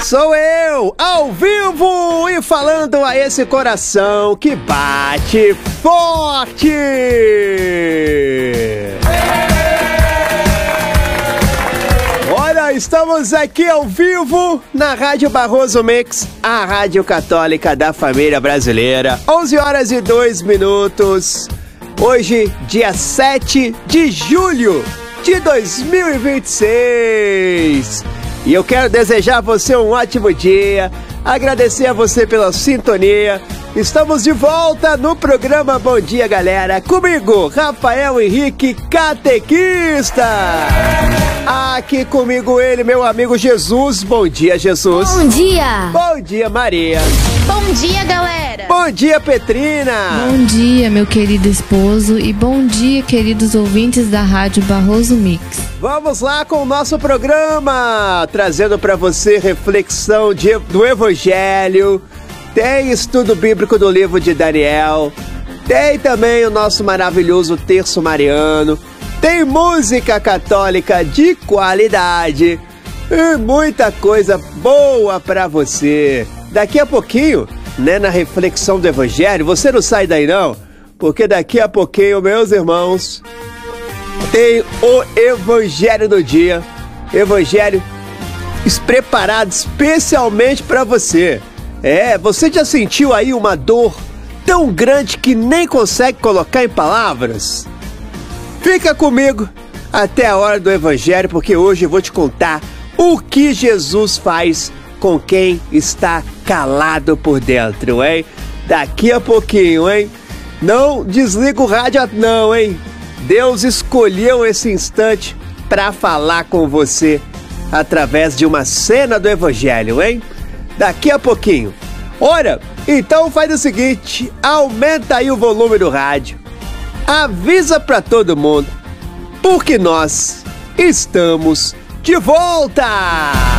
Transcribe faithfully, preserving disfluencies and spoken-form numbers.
Sou eu, ao vivo e falando a esse coração que bate forte. Olha, estamos aqui ao vivo na Rádio Barroso Mix, a rádio católica da família brasileira. onze horas e dois minutos. Hoje, dia sete de julho de dois mil e vinte e seis. E eu quero desejar a você um ótimo dia, agradecer a você pela sintonia. Estamos de volta no programa Bom Dia, Galera, comigo, Rafael Henrique, catequista. Aqui comigo ele, meu amigo Jesus. Bom dia, Jesus. Bom dia. Bom dia, Maria. Bom dia, galera. Bom dia, Petrina. Bom dia, meu querido esposo, e bom dia, queridos ouvintes da Rádio Barroso Mix. Vamos lá com o nosso programa, trazendo para você reflexão de, do Evangelho. Tem estudo bíblico do livro de Daniel. Tem também o nosso maravilhoso terço mariano. Tem música católica de qualidade e muita coisa boa para você. Daqui a pouquinho, né, na reflexão do Evangelho, você não sai daí não, porque daqui a pouquinho, meus irmãos, tem o Evangelho do dia. Evangelho preparado especialmente para você. É, você já sentiu aí uma dor tão grande que nem consegue colocar em palavras? Fica comigo até a hora do Evangelho, porque hoje eu vou te contar o que Jesus faz com quem está calado por dentro, hein? Daqui a pouquinho, hein? Não desliga o rádio não, hein? Deus escolheu esse instante para falar com você através de uma cena do Evangelho, hein? Daqui a pouquinho. Ora, então faz o seguinte, aumenta aí o volume do rádio, avisa para todo mundo, porque nós estamos de volta!